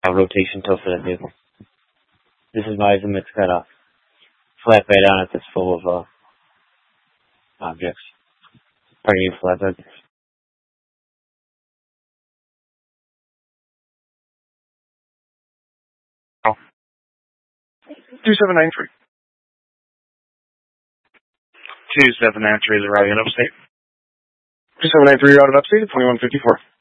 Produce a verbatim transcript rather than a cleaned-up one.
A rotation tool for that vehicle. This is my Azimuth got a flatbed on it that's full of uh, objects. Pardon me, flatbed. Oh. two seven nine three. two seven nine three is arriving in upstate. two seven nine three routed upstate at twenty-one fifty-four.